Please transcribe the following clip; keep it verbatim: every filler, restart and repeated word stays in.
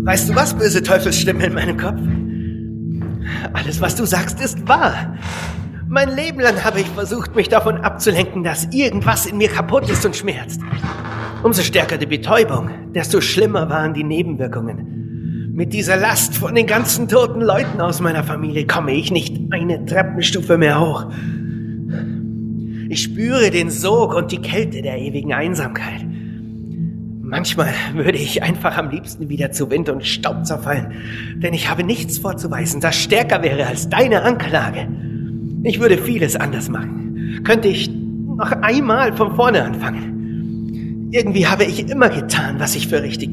Weißt du was, böse Teufelsstimme in meinem Kopf? Alles, was du sagst, ist wahr. Mein Leben lang habe ich versucht, mich davon abzulenken, dass irgendwas in mir kaputt ist und schmerzt. Umso stärker die Betäubung, desto schlimmer waren die Nebenwirkungen. Mit dieser Last von den ganzen toten Leuten aus meiner Familie komme ich nicht eine Treppenstufe mehr hoch. Ich spüre den Sog und die Kälte der ewigen Einsamkeit. Manchmal würde ich einfach am liebsten wieder zu Wind und Staub zerfallen, denn ich habe nichts vorzuweisen, das stärker wäre als deine Anklage. Ich würde vieles anders machen. Könnte ich noch einmal von vorne anfangen. Irgendwie habe ich immer getan, was ich für richtig